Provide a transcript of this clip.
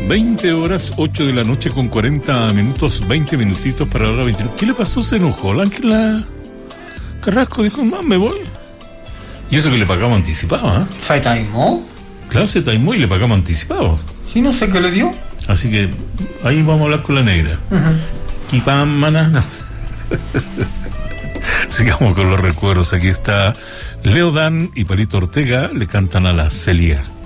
20 horas, 8 de la noche con 40 minutos, 20 minutitos para la hora 21. ¿Qué le pasó? ¿Se enojó la Ángela Carrasco? Dijo, no, me voy. Y eso que le pagamos anticipado, ¿eh? ¿Se taimó? Claro, se taimó y le pagamos anticipado. Sí, no sé qué le dio. Así que ahí vamos a hablar con la negra. Kipam, maná. No. Sigamos con los recuerdos. Aquí está Leo Dan y Palito Ortega, le cantan a la Celia.